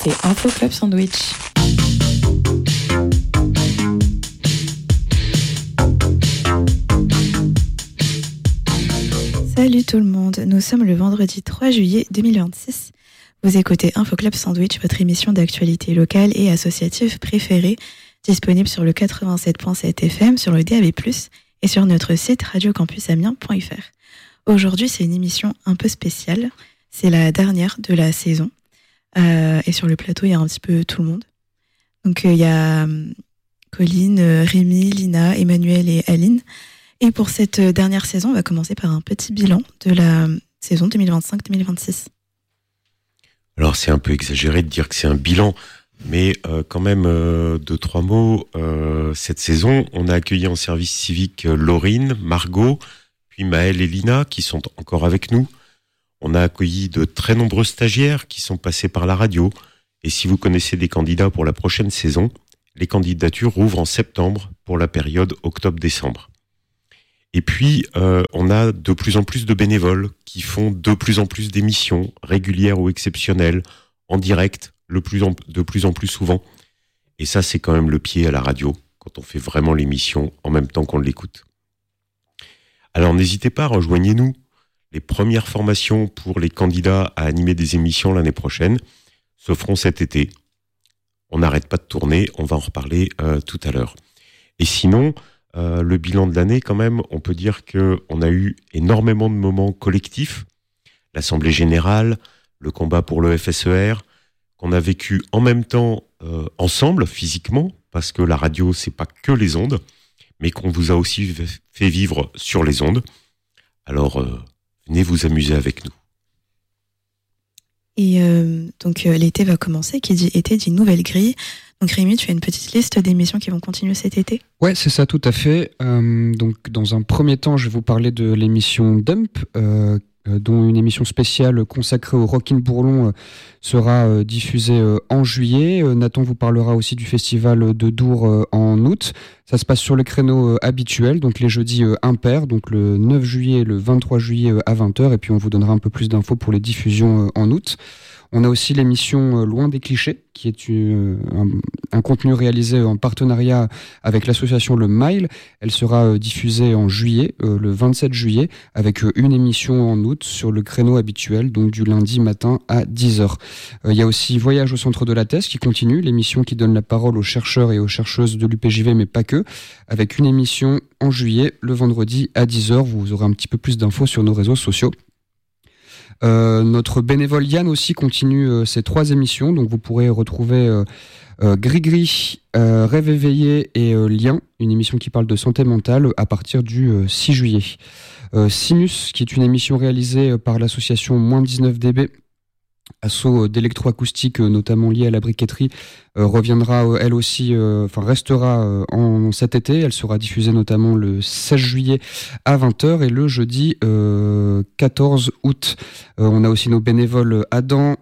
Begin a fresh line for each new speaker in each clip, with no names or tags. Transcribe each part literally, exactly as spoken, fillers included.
écoutez Info Club Sandwich. Salut tout le monde, nous sommes le vendredi trois juillet deux mille vingt-six. Vous écoutez Info Club Sandwich, votre émission d'actualité locale et associative préférée, disponible sur le quatre-vingt-sept virgule sept F M, sur le D A B plus, et sur notre site radio campus amiens point f r. Aujourd'hui, c'est une émission un peu spéciale. C'est la dernière de la saison. Euh, et sur le plateau, il y a un petit peu tout le monde. Donc, il euh, y a euh, Colline, euh, Rémi, Lina, Emmanuel et Aline. Et pour cette dernière saison, on va commencer par un petit bilan de la saison deux mille vingt-cinq deux mille vingt-six.
Alors, c'est un peu exagéré de dire que c'est un bilan, mais euh, quand même, euh, deux, trois mots. Euh, cette saison, on a accueilli en service civique euh, Laurine, Margot, puis Maëlle et Lina, qui sont encore avec nous. On a accueilli de très nombreux stagiaires qui sont passés par la radio. Et si vous connaissez des candidats pour la prochaine saison, les candidatures rouvrent en septembre pour la période octobre-décembre. Et puis, euh, on a de plus en plus de bénévoles qui font de plus en plus d'émissions régulières ou exceptionnelles, en direct, le plus en, de plus en plus souvent. Et ça, c'est quand même le pied à la radio, quand on fait vraiment l'émission en même temps qu'on l'écoute. Alors, n'hésitez pas, rejoignez-nous. Les premières formations pour les candidats à animer des émissions l'année prochaine se feront cet été. On n'arrête pas de tourner, on va en reparler euh, tout à l'heure. Et sinon, euh, le bilan de l'année, quand même, on peut dire qu'on a eu énormément de moments collectifs. L'Assemblée Générale, le combat pour le F S E R, qu'on a vécu en même temps euh, ensemble, physiquement, parce que la radio, c'est pas que les ondes, mais qu'on vous a aussi fait vivre sur les ondes. Alors, euh, venez vous amuser avec nous.
Et euh, donc euh, l'été va commencer, qui dit été dit nouvelle grille. Donc Rémi, tu as une petite liste d'émissions qui vont continuer cet été ?
Ouais, c'est ça, tout à fait. Euh, donc dans un premier temps, je vais vous parler de l'émission Dump, euh, euh, dont une émission spéciale consacrée au Rockin' Bourlon euh, sera euh, diffusée euh, en juillet. Euh, Nathan vous parlera aussi du festival de Dour euh, en août. Ça se passe sur le créneau euh, habituel, donc les jeudis euh, impairs, donc le neuf juillet et le vingt-trois juillet euh, à vingt heures, et puis on vous donnera un peu plus d'infos pour les diffusions euh, en août. On a aussi l'émission euh, Loin des clichés, qui est une, un, un contenu réalisé en partenariat avec l'association Le Mile. Elle sera euh, diffusée en juillet, euh, le vingt-sept juillet, avec euh, une émission en août sur le créneau habituel, donc du lundi matin à dix heures. Euh, il y a aussi Voyage au centre de la thèse qui continue, l'émission qui donne la parole aux chercheurs et aux chercheuses de l'U P J V, mais pas que, avec une émission en juillet, le vendredi à dix heures. Vous aurez un petit peu plus d'infos sur nos réseaux sociaux. Euh, notre bénévole Yann aussi continue euh, ses trois émissions, donc vous pourrez retrouver euh, euh, Gris-Gris, euh, Rêve éveillé et euh, Lien, une émission qui parle de santé mentale à partir du euh, six juillet. Euh, Sinus, qui est une émission réalisée par l'association moins dix-neuf D B, asso d'électroacoustique notamment liée à la briqueterie, euh, reviendra euh, elle aussi, euh, enfin restera euh, en cet été. Elle sera diffusée notamment le seize juillet à vingt heures et le jeudi euh, quatorze août. Euh, on a aussi nos bénévoles Adam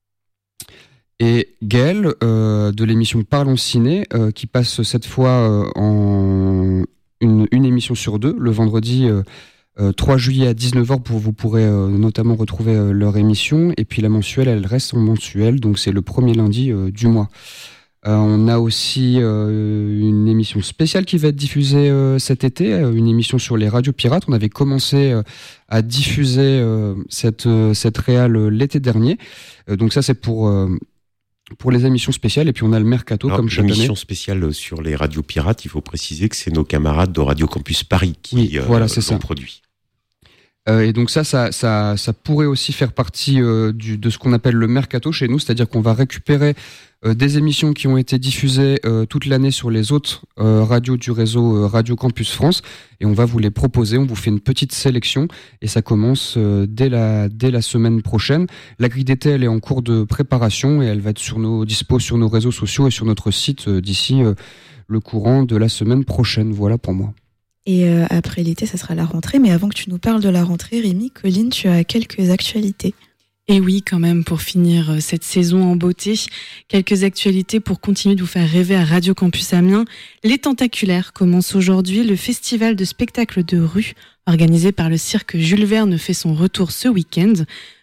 et Gaël euh, de l'émission Parlons Ciné euh, qui passe cette fois euh, en une, une émission sur deux le vendredi euh, Euh, trois juillet à dix-neuf heures, pour, vous pourrez euh, notamment retrouver euh, leur émission. Et puis la mensuelle, elle reste en mensuel, donc c'est le premier lundi euh, du mois. Euh, on a aussi euh, une émission spéciale qui va être diffusée euh, cet été, euh, une émission sur les radios pirates. On avait commencé euh, à diffuser euh, cette, euh, cette réal euh, l'été dernier. Euh, donc ça, c'est pour... Euh, pour les émissions spéciales, et puis on a le Mercato. Alors, comme chaque année.
L'émission spéciale sur les radios pirates, il faut préciser que c'est nos camarades de Radio Campus Paris qui
oui,
euh,
voilà, c'est
l'ont
ça.
produit.
Euh, et donc ça, ça, ça, ça pourrait aussi faire partie euh, du, de ce qu'on appelle le Mercato chez nous, c'est-à-dire qu'on va récupérer euh, des émissions qui ont été diffusées euh, toute l'année sur les autres euh, radios du réseau euh, Radio Campus France, et on va vous les proposer. On vous fait une petite sélection, et ça commence euh, dès la dès la semaine prochaine. La grille d'été, elle est en cours de préparation, et elle va être sur nos dispo sur nos réseaux sociaux et sur notre site euh, d'ici euh, le courant de la semaine prochaine. Voilà pour moi.
Et euh, après l'été, ça sera la rentrée. Mais avant que tu nous parles de la rentrée, Rémi, Colline, tu as quelques actualités.
Et oui, quand même, pour finir cette saison en beauté, quelques actualités pour continuer de vous faire rêver à Radio Campus Amiens. Les Tentaculaires commencent aujourd'hui. Le festival de spectacles de rue organisé par le cirque Jules Verne fait son retour ce week-end.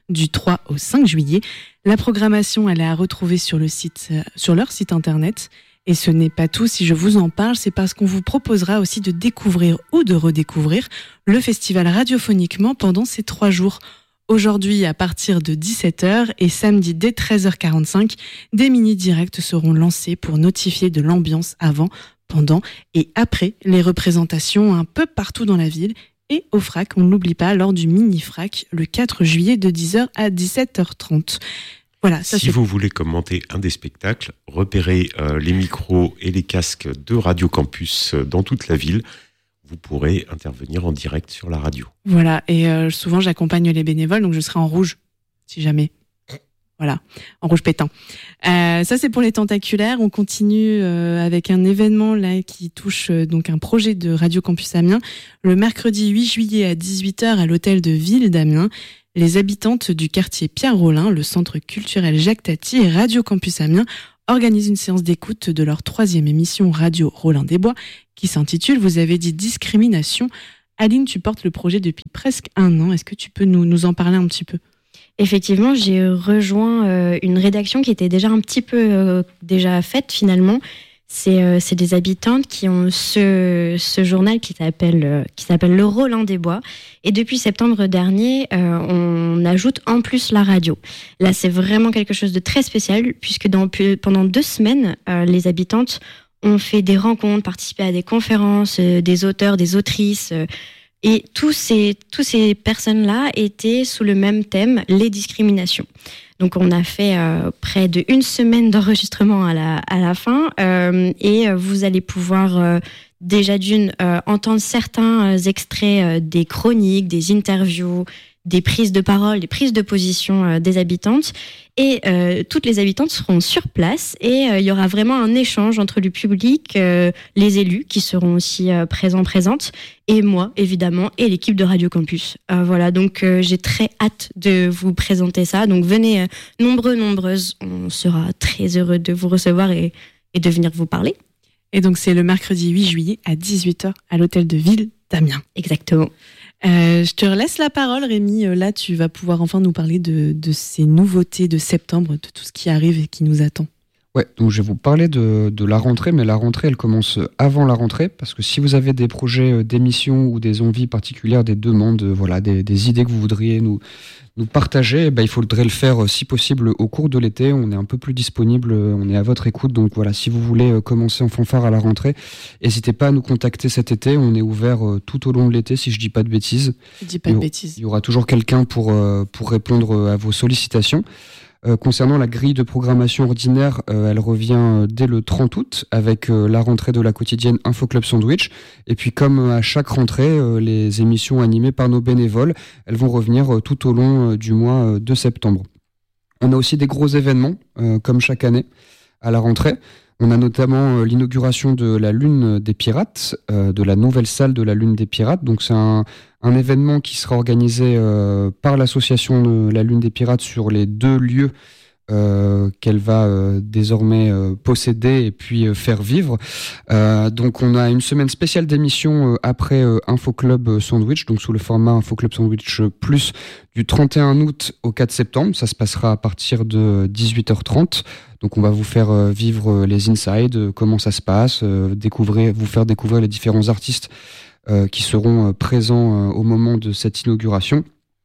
du trois au cinq juillet. La programmation, elle est à retrouver sur, le site, euh, sur leur site internet. Et ce n'est pas tout, si je vous en parle, c'est parce qu'on vous proposera aussi de découvrir ou de redécouvrir le festival radiophoniquement pendant ces trois jours. Aujourd'hui, à partir de dix-sept heures et samedi dès treize heures quarante-cinq, des mini-directs seront lancés pour notifier de l'ambiance avant, pendant et après les représentations un peu partout dans la ville. Et au F R A C, on ne l'oublie pas, lors du mini-F R A C, le quatre juillet de dix heures à dix-sept heures trente. Voilà, ça
si
c'est...
vous voulez commenter un des spectacles, repérez euh, les micros et les casques de Radio Campus dans toute la ville. Vous pourrez intervenir en direct sur la radio.
Voilà, et euh, souvent j'accompagne les bénévoles, donc je serai en rouge, si jamais. Voilà, en rouge pétant. Euh, ça c'est pour les tentaculaires. On continue euh, avec un événement là qui touche euh, donc un projet de Radio Campus Amiens. Le mercredi huit juillet à dix-huit heures à l'hôtel de ville d'Amiens. Les habitantes du quartier Pierre-Rollin, le centre culturel Jacques Tati et Radio Campus Amiens organisent une séance d'écoute de leur troisième émission Radio Rollin-des-Bois qui s'intitule, vous avez dit, Discrimination. Aline, tu portes le projet depuis presque un an. Est-ce que tu peux nous, nous en parler un petit peu ?
Effectivement, j'ai rejoint euh, une rédaction qui était déjà un petit peu euh, déjà faite finalement. C'est, euh, c'est des habitantes qui ont ce, ce journal qui s'appelle, euh, qui s'appelle Le Rollin-des-Bois. Et depuis septembre dernier, euh, on ajoute en plus la radio. Là, c'est vraiment quelque chose de très spécial puisque dans, pendant deux semaines, euh, les habitantes ont fait des rencontres, participé à des conférences, euh, des auteurs, des autrices. Euh, et tous ces, tous ces personnes-là étaient sous le même thème, les discriminations. Donc on a fait euh, près d'une semaine d'enregistrement à la, à la fin euh, et vous allez pouvoir euh, déjà d'une euh, entendre certains extraits euh, des chroniques, des interviews, des prises de parole, des prises de position euh, des habitantes et euh, toutes les habitantes seront sur place et euh, il y aura vraiment un échange entre le public, euh, les élus qui seront aussi euh, présents, présentes et moi évidemment et l'équipe de Radio Campus. Euh, voilà, donc euh, j'ai très hâte de vous présenter ça. Donc venez euh, nombreux, nombreuses, on sera très heureux de vous recevoir et, et de venir vous parler.
Et donc c'est le mercredi huit juillet à dix-huit heures à l'hôtel de ville d'Amiens.
Exactement.
Euh, je te laisse la parole, Rémi. Là, tu vas pouvoir enfin nous parler de, de ces nouveautés de septembre, de tout ce qui arrive et qui nous attend.
Ouais, donc je vais vous parler de, de la rentrée, mais la rentrée, elle commence avant la rentrée, parce que si vous avez des projets d'émission ou des envies particulières, des demandes, voilà, des, des idées que vous voudriez nous, nous partager, eh ben, il faudrait le faire, si possible, au cours de l'été. On est un peu plus disponible, on est à votre écoute, donc voilà, si vous voulez commencer en fanfare à la rentrée, n'hésitez pas à nous contacter cet été. On est ouvert tout au long de l'été, si je dis pas de bêtises.
Je dis pas de bêtises.
Il y aura toujours quelqu'un pour, pour répondre à vos sollicitations. Euh, concernant la grille de programmation ordinaire, euh, elle revient euh, dès le trente août avec euh, la rentrée de la quotidienne Info Club Sandwich. Et puis comme euh, à chaque rentrée, euh, les émissions animées par nos bénévoles, elles vont revenir euh, tout au long euh, du mois euh, de septembre. On a aussi des gros événements, euh, comme chaque année, à la rentrée. On a notamment euh, l'inauguration de la Lune des Pirates, euh, de la nouvelle salle de la Lune des Pirates. Donc c'est un, un événement qui sera organisé euh, par l'association de la Lune des Pirates sur les deux lieux euh, qu'elle va euh, désormais euh, posséder et puis euh, faire vivre. Euh, donc on a une semaine spéciale d'émission euh, après euh, Info Club Sandwich, donc sous le format Info Club Sandwich Plus, du trente et un août au quatre septembre. Ça se passera à partir de dix-huit heures trente. Donc on va vous faire euh, vivre les insides, euh, comment ça se passe, euh, découvrir, vous faire découvrir les différents artistes euh, qui seront euh, présents euh, au moment de cette inauguration.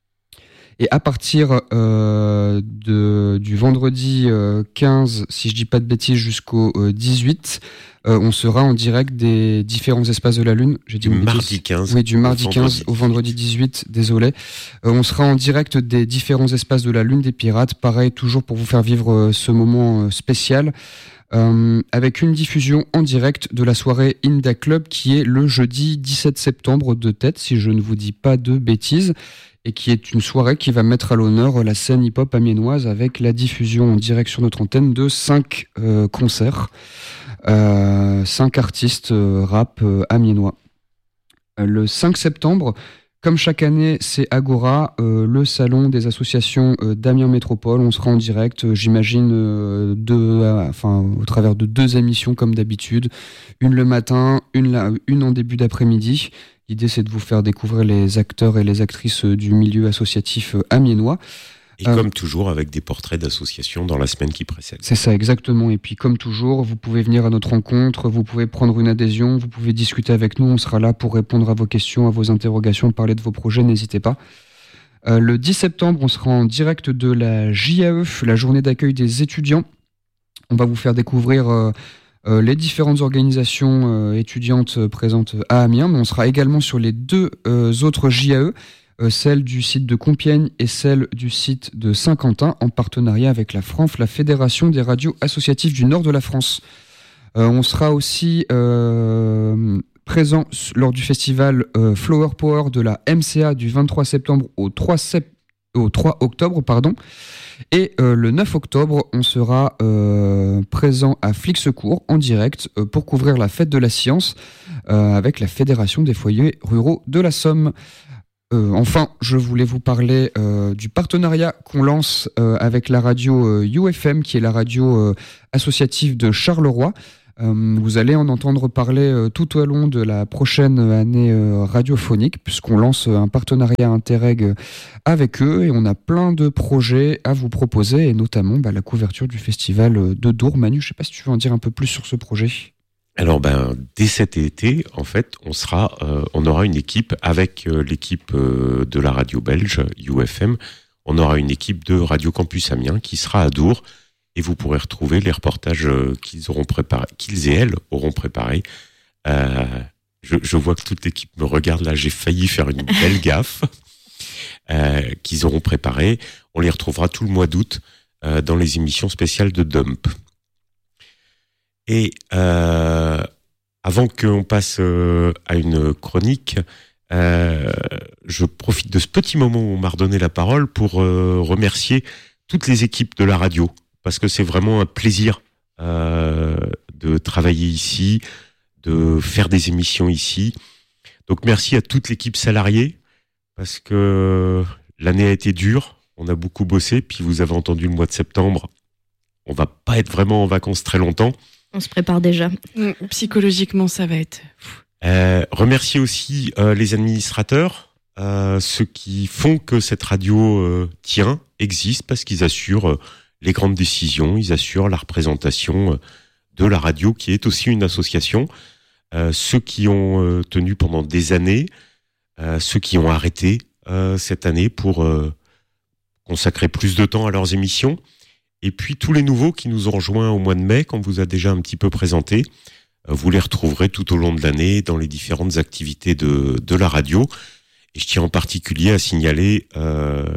Et à partir euh, de, du vendredi euh, quinze, si je dis pas de bêtises, jusqu'au euh, dix-huit, euh, on sera en direct des différents espaces de la Lune. J'ai dit
du mardi quinze.
Oui, du mardi quinze au vendredi dix-huit, désolé. Euh, on sera en direct des différents espaces de la Lune des Pirates. Pareil, toujours pour vous faire vivre euh, ce moment euh, spécial. Euh, avec une diffusion en direct de la soirée Inda Club qui est le jeudi dix-sept septembre de tête, si je ne vous dis pas de bêtises, et qui est une soirée qui va mettre à l'honneur la scène hip-hop amiénoise avec la diffusion en direct sur notre antenne de cinq euh, concerts, euh, cinq artistes euh, rap euh, amiénois. Euh, le cinq septembre, comme chaque année, c'est Agora, euh, le salon des associations euh, d'Amiens Métropole. On sera en direct, euh, j'imagine, euh, deux, euh, enfin, au travers de deux émissions comme d'habitude. Une le matin, une, la, une en début d'après-midi. L'idée, c'est de vous faire découvrir les acteurs et les actrices du milieu associatif amiénois.
Et euh, comme toujours, avec des portraits d'associations dans la semaine qui précède.
C'est ça, exactement. Et puis, comme toujours, vous pouvez venir à notre rencontre, vous pouvez prendre une adhésion, vous pouvez discuter avec nous. On sera là pour répondre à vos questions, à vos interrogations, parler de vos projets. N'hésitez pas. Euh, le dix septembre, on sera en direct de la J A E, la journée d'accueil des étudiants. On va vous faire découvrir euh, euh, les différentes organisations euh, étudiantes présentes à Amiens. Mais on sera également sur les deux euh, autres J A E. Euh, celle du site de Compiègne et celle du site de Saint-Quentin, en partenariat avec la F R A N F, la Fédération des radios associatives du nord de la France. Euh, on sera aussi euh, présent lors du festival euh, Flower Power de la M C A du vingt-trois septembre au trois, sept... au trois octobre. Pardon. Et euh, le neuf octobre, on sera euh, présent à Flixecourt en direct euh, pour couvrir la fête de la science euh, avec la Fédération des foyers ruraux de la Somme. Euh, enfin, je voulais vous parler euh, du partenariat qu'on lance euh, avec la radio euh, U F M, qui est la radio euh, associative de Charleroi. Euh, vous allez en entendre parler euh, tout au long de la prochaine année euh, radiophonique, puisqu'on lance un partenariat Interreg avec eux et on a plein de projets à vous proposer, et notamment bah, la couverture du festival de Dour. Manu, je ne sais pas si tu veux en dire un peu plus sur ce projet.
Alors ben dès cet été, en fait, on sera, euh, on aura une équipe avec euh, l'équipe euh, de la radio belge U F M. On aura une équipe de Radio Campus Amiens qui sera à Dour et vous pourrez retrouver les reportages euh, qu'ils auront préparés, qu'ils et elles auront préparés. Euh, je, je vois que toute l'équipe me regarde là. J'ai failli faire une belle gaffe. Euh, qu'ils auront préparés. On les retrouvera tout le mois d'août euh, dans les émissions spéciales de Dump. Et euh, avant qu'on passe euh, à une chronique, euh, je profite de ce petit moment où on m'a redonné la parole pour euh, remercier toutes les équipes de la radio, parce que c'est vraiment un plaisir euh, de travailler ici, de faire des émissions ici. Donc merci à toute l'équipe salariée, parce que l'année a été dure, on a beaucoup bossé, puis vous avez entendu le mois de septembre, on va pas être vraiment en vacances très longtemps.
On se prépare déjà.
Mmh, psychologiquement, ça va être...
Euh, remercier aussi euh, les administrateurs, euh, ceux qui font que cette radio euh, tient, existe, parce qu'ils assurent euh, les grandes décisions, ils assurent la représentation euh, de la radio, qui est aussi une association. Euh, ceux qui ont euh, tenu pendant des années, euh, ceux qui ont arrêté euh, cette année pour euh, consacrer plus de temps à leurs émissions. Et puis tous les nouveaux qui nous ont rejoints au mois de mai, qu'on vous a déjà un petit peu présenté, euh, vous les retrouverez tout au long de l'année dans les différentes activités de, de la radio. Et je tiens en particulier à signaler euh,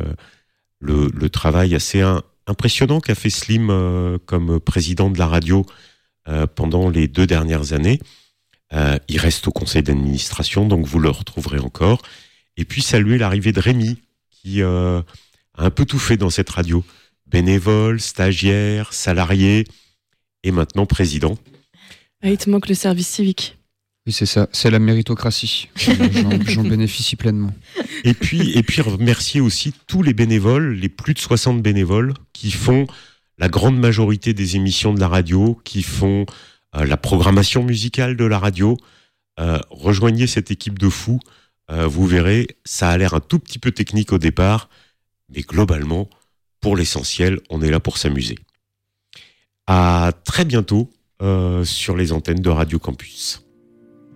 le, le travail assez un, impressionnant qu'a fait Slim euh, comme président de la radio euh, pendant les deux dernières années. Euh, il reste au conseil d'administration, donc vous le retrouverez encore. Et puis saluer l'arrivée de Rémi, qui euh, a un peu tout fait dans cette radio. Bénévole, stagiaire, salarié et maintenant président.
Ah, il te manque le service civique.
Oui, c'est ça, c'est la méritocratie. J'en, j'en bénéficie pleinement.
Et puis, et puis remercier aussi tous les bénévoles, les plus de soixante bénévoles qui font la grande majorité des émissions de la radio, qui font euh, la programmation musicale de la radio. Euh, rejoignez cette équipe de fous. Euh, vous verrez, ça a l'air un tout petit peu technique au départ, mais globalement, pour l'essentiel, on est là pour s'amuser. À très bientôt euh, sur les antennes de Radio Campus.